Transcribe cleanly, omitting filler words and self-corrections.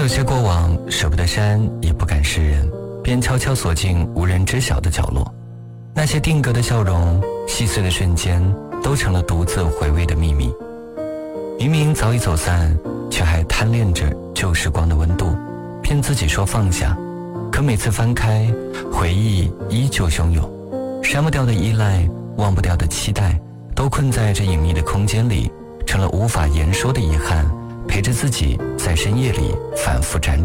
有些过往舍不得删，也不敢示人，便悄悄锁进无人知晓的角落。那些定格的笑容，细碎的瞬间，都成了独自回味的秘密。明明早已走散，却还贪恋着旧时光的温度，骗自己说放下。可每次翻开，回忆依旧汹涌，删不掉的依赖，忘不掉的期待，都困在这隐秘的空间里，成了无法言说的遗憾，陪着自己在深夜里反复辗转。